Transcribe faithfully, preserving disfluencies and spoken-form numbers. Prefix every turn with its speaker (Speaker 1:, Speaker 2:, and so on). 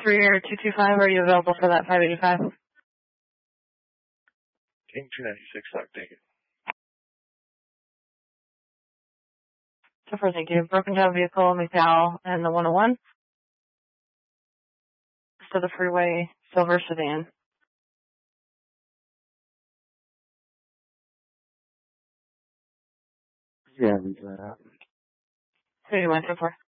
Speaker 1: three or two two five, are you available for that five eighty-five?
Speaker 2: King two ninety-six, I'll take it.
Speaker 1: So far, thank you. Broken down vehicle, McDowell, and the one oh one. So the freeway, silver sedan.
Speaker 2: Yeah, leave that out.
Speaker 1: Who do you want so far?